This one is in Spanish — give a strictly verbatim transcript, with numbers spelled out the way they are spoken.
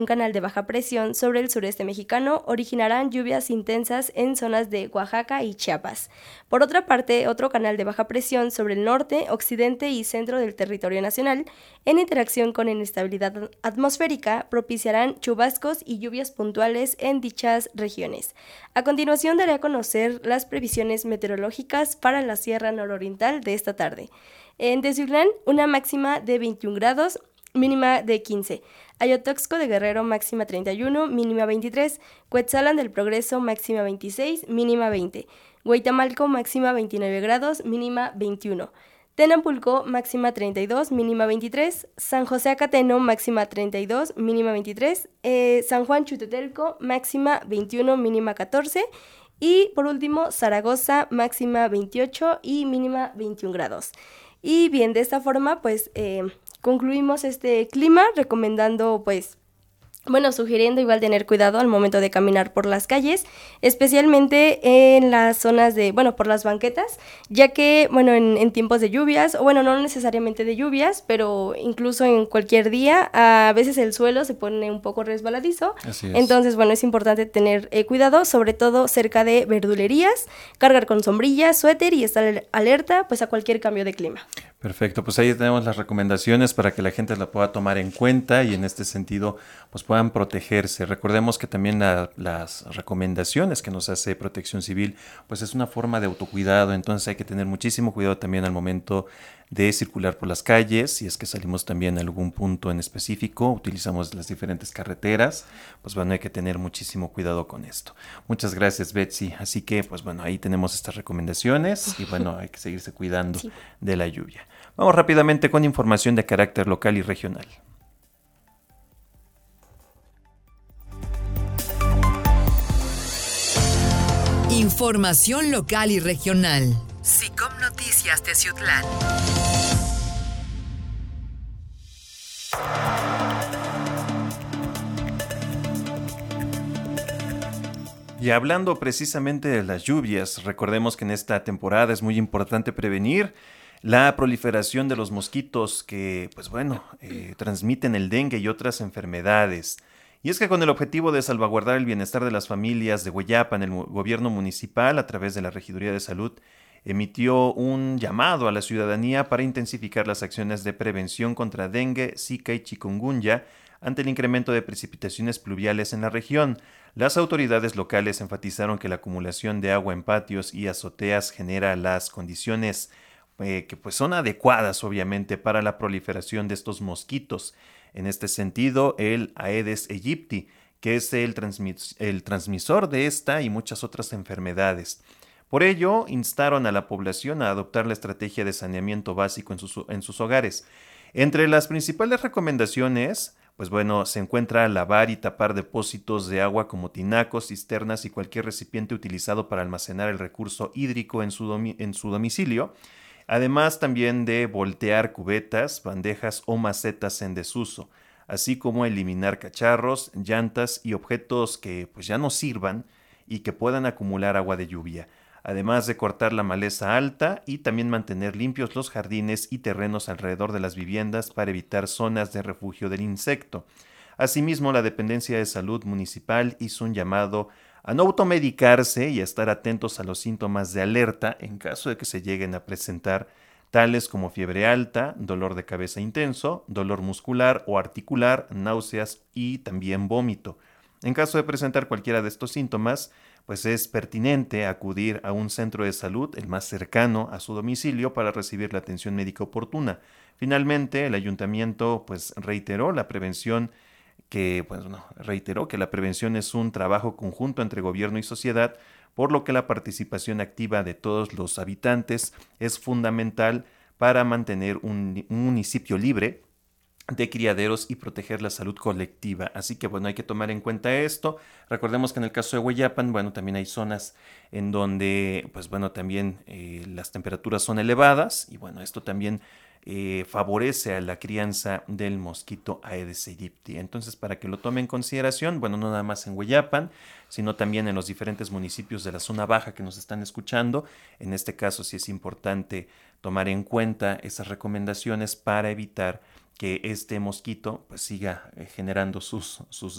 un canal de baja presión sobre el sureste mexicano originarán lluvias intensas en zonas de Oaxaca y Chiapas. Por otra parte, otro canal de baja presión sobre el norte, occidente y centro del territorio nacional, en interacción con inestabilidad atmosférica, propiciarán chubascos y lluvias puntuales en dichas regiones. A continuación daré a conocer las previsiones meteorológicas para la Sierra Nororiental de esta tarde. En Teciutlán, una máxima de veintiún grados, mínima de quince. Ayotoxco de Guerrero, máxima treinta y uno, mínima veintitrés. Cuetzalan del Progreso, máxima veintiséis, mínima veinte. Huaytamalco, máxima veintinueve grados, mínima veintiuno. Tenapulco, máxima treinta y dos, mínima veintitrés. San José Acateno, máxima treinta y dos, mínima veintitrés. Eh, San Juan Chutetelco, máxima veintiuno, mínima catorce. Y por último, Zaragoza, máxima veintiocho y mínima veintiún grados. Y bien, de esta forma, pues eh, concluimos este clima recomendando, pues, bueno, sugiriendo igual tener cuidado al momento de caminar por las calles, especialmente en las zonas de, bueno, por las banquetas, ya que, bueno, en, en tiempos de lluvias, o bueno, no necesariamente de lluvias, pero incluso en cualquier día, a veces el suelo se pone un poco resbaladizo. Así es. Entonces, bueno, es importante tener eh, cuidado, sobre todo cerca de verdulerías, cargar con sombrilla, suéter y estar alerta, pues, a cualquier cambio de clima. Perfecto, pues ahí tenemos las recomendaciones para que la gente la pueda tomar en cuenta y en este sentido pues puedan protegerse. Recordemos que también la, las recomendaciones que nos hace Protección Civil pues es una forma de autocuidado, entonces hay que tener muchísimo cuidado también al momento de circular por las calles. Si es que salimos también a algún punto en específico, utilizamos las diferentes carreteras, pues bueno, hay que tener muchísimo cuidado con esto. Muchas gracias, Betsy. Así que pues bueno, ahí tenemos estas recomendaciones y bueno, hay que seguirse cuidando sí. de la lluvia. Vamos rápidamente con información de carácter local y regional. Información local y regional. SICOM Noticias Teciutlán. Y hablando precisamente de las lluvias, recordemos que en esta temporada es muy importante prevenir la proliferación de los mosquitos que, pues bueno, eh, transmiten el dengue y otras enfermedades. Y es que con el objetivo de salvaguardar el bienestar de las familias de Hueyapan, el gobierno municipal, a través de la Regiduría de Salud, emitió un llamado a la ciudadanía para intensificar las acciones de prevención contra dengue, zika y chikungunya ante el incremento de precipitaciones pluviales en la región. Las autoridades locales enfatizaron que la acumulación de agua en patios y azoteas genera las condiciones Eh, que pues son adecuadas obviamente para la proliferación de estos mosquitos. En este sentido, el Aedes aegypti, que es el, transmis- el transmisor de esta y muchas otras enfermedades. Por ello, instaron a la población a adoptar la estrategia de saneamiento básico en sus, en sus hogares. Entre las principales recomendaciones, pues bueno, se encuentra lavar y tapar depósitos de agua como tinacos, cisternas y cualquier recipiente utilizado para almacenar el recurso hídrico en su, domi- en su domicilio. Además también de voltear cubetas, bandejas o macetas en desuso, así como eliminar cacharros, llantas y objetos que pues ya no sirvan y que puedan acumular agua de lluvia, además de cortar la maleza alta y también mantener limpios los jardines y terrenos alrededor de las viviendas para evitar zonas de refugio del insecto. Asimismo, la Dependencia de Salud Municipal hizo un llamado a no automedicarse y a estar atentos a los síntomas de alerta en caso de que se lleguen a presentar, tales como fiebre alta, dolor de cabeza intenso, dolor muscular o articular, náuseas y también vómito. En caso de presentar cualquiera de estos síntomas, pues es pertinente acudir a un centro de salud, el más cercano a su domicilio, para recibir la atención médica oportuna. Finalmente, el ayuntamiento pues reiteró la prevención que pues, no, reiteró que la prevención es un trabajo conjunto entre gobierno y sociedad, por lo que la participación activa de todos los habitantes es fundamental para mantener un, un municipio libre de criaderos y proteger la salud colectiva. Así que bueno, hay que tomar en cuenta esto. Recordemos que en el caso de Hueyapan, bueno, también hay zonas en donde, pues bueno, también eh, las temperaturas son elevadas y bueno, esto también eh, favorece a la crianza del mosquito Aedes aegypti. Entonces, para que lo tome en consideración, bueno, no nada más en Hueyapan, sino también en los diferentes municipios de la zona baja que nos están escuchando. En este caso, sí es importante tomar en cuenta esas recomendaciones para evitar que este mosquito pues siga generando sus, sus